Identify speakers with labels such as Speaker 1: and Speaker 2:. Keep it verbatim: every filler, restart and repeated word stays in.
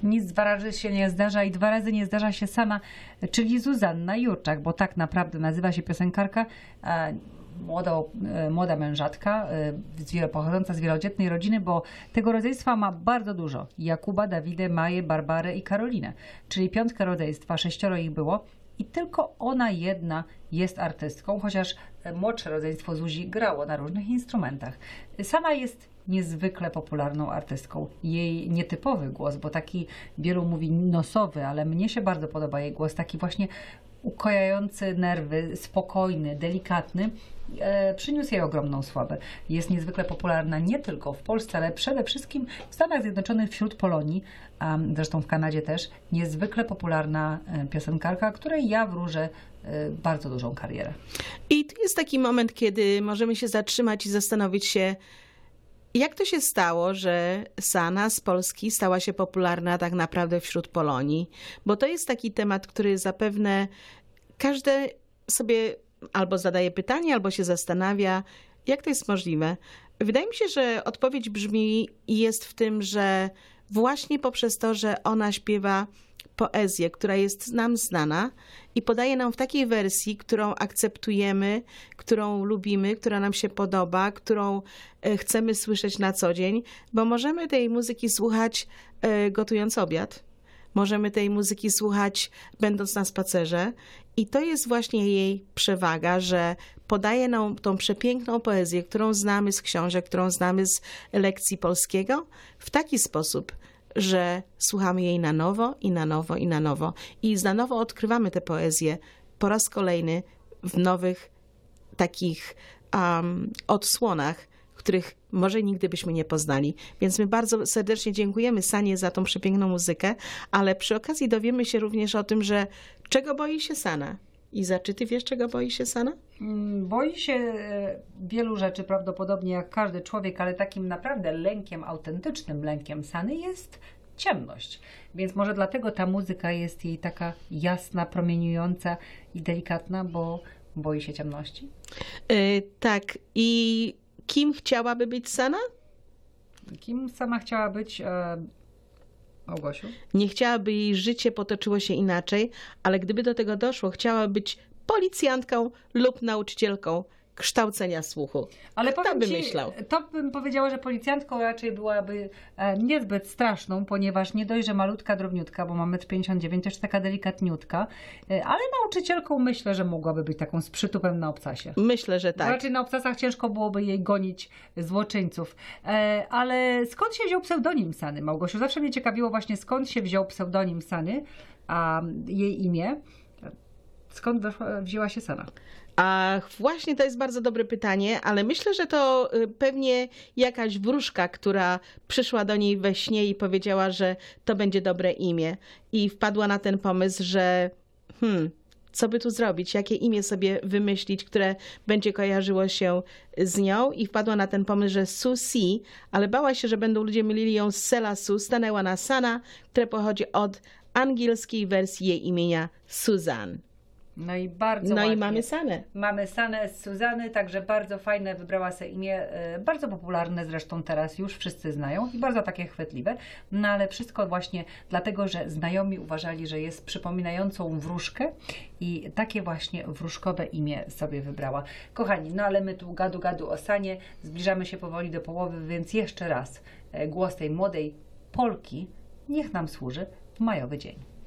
Speaker 1: Nic dwa razy się nie zdarza i dwa razy nie zdarza się sama, czyli Zuzanna Jurczak, bo tak naprawdę nazywa się piosenkarka, e, młoda, e, młoda mężatka, e, z wielo, pochodząca z wielodzietnej rodziny, bo tego rodzeństwa ma bardzo dużo. Jakuba, Dawidę, Maję, Barbarę i Karolinę, czyli piątka rodzeństwa, sześcioro ich było. I tylko ona jedna jest artystką, chociaż młodsze rodzeństwo Zuzi grało na różnych instrumentach. Sama jest niezwykle popularną artystką. Jej nietypowy głos, bo taki wielu mówi nosowy, ale mnie się bardzo podoba jej głos, taki właśnie ukojający nerwy, spokojny, delikatny, e, przyniósł jej ogromną sławę. Jest niezwykle popularna nie tylko w Polsce, ale przede wszystkim w Stanach Zjednoczonych wśród Polonii, a zresztą w Kanadzie też, niezwykle popularna piosenkarka, której ja wróżę e, bardzo dużą karierę.
Speaker 2: I tu jest taki moment, kiedy możemy się zatrzymać i zastanowić się, jak to się stało, że Sana z Polski stała się popularna tak naprawdę wśród Polonii? Bo to jest taki temat, który zapewne każdy sobie albo zadaje pytanie, albo się zastanawia, jak to jest możliwe. Wydaje mi się, że odpowiedź brzmi i jest w tym, że właśnie poprzez to, że ona śpiewa poezję, która jest nam znana i podaje nam w takiej wersji, którą akceptujemy, którą lubimy, która nam się podoba, którą chcemy słyszeć na co dzień, bo możemy tej muzyki słuchać gotując obiad, możemy tej muzyki słuchać będąc na spacerze i to jest właśnie jej przewaga, że podaje nam tą przepiękną poezję, którą znamy z książek, którą znamy z lekcji polskiego w taki sposób, że słuchamy jej na nowo i na nowo i na nowo. I na nowo odkrywamy tę poezję po raz kolejny w nowych takich um, odsłonach, których może nigdy byśmy nie poznali. Więc my bardzo serdecznie dziękujemy Sanie za tą przepiękną muzykę, ale przy okazji dowiemy się również o tym, że czego boi się Sana. Iza, czy ty wiesz, czego boi się Sana?
Speaker 1: Boi się wielu rzeczy prawdopodobnie jak każdy człowiek, ale takim naprawdę lękiem, autentycznym lękiem Sany jest ciemność. Więc może dlatego ta muzyka jest jej taka jasna, promieniująca i delikatna, bo boi się ciemności.
Speaker 2: Yy, tak. I kim chciałaby być Sana?
Speaker 1: Kim sama chciała być? E... Małgosiu?
Speaker 2: Nie chciałaby jej życie potoczyło się inaczej, ale gdyby do tego doszło, chciałaby być policjantką lub nauczycielką kształcenia słuchu.
Speaker 1: Ale
Speaker 2: Kto
Speaker 1: powiem
Speaker 2: by
Speaker 1: ci,
Speaker 2: myślał?
Speaker 1: To bym powiedziała, że policjantką raczej byłaby e, niezbyt straszną, ponieważ nie dość, że malutka, drobniutka, bo ma metr pięćdziesiąt dziewięć, też taka delikatniutka, e, ale nauczycielką myślę, że mogłaby być taką z przytupem na obcasie.
Speaker 2: Myślę, że tak.
Speaker 1: Raczej na obcasach ciężko byłoby jej gonić złoczyńców. E, ale skąd się wziął pseudonim Sany, Małgosiu? Zawsze mnie ciekawiło właśnie, skąd się wziął pseudonim Sany, a jej imię. Skąd wzięła się Sana?
Speaker 2: Ach, właśnie to jest bardzo dobre pytanie, ale myślę, że to pewnie jakaś wróżka, która przyszła do niej we śnie i powiedziała, że to będzie dobre imię. I wpadła na ten pomysł, że hmm, co by tu zrobić, jakie imię sobie wymyślić, które będzie kojarzyło się z nią. I wpadła na ten pomysł, że Susie, ale bała się, że będą ludzie mylili ją z Sela Su, stanęła na Sana, które pochodzi od angielskiej wersji jej imienia Susan.
Speaker 1: No i bardzo
Speaker 2: No
Speaker 1: ładnie.
Speaker 2: i mamy Sanę.
Speaker 1: Mamy Sanę z Suzany, także bardzo fajne, wybrała sobie imię, bardzo popularne zresztą teraz już wszyscy znają i bardzo takie chwytliwe, no ale wszystko właśnie dlatego, że znajomi uważali, że jest przypominającą wróżkę i takie właśnie wróżkowe imię sobie wybrała. Kochani, no ale my tu gadu gadu o Sanie, zbliżamy się powoli do połowy, więc jeszcze raz głos tej młodej Polki niech nam służy w majowy dzień.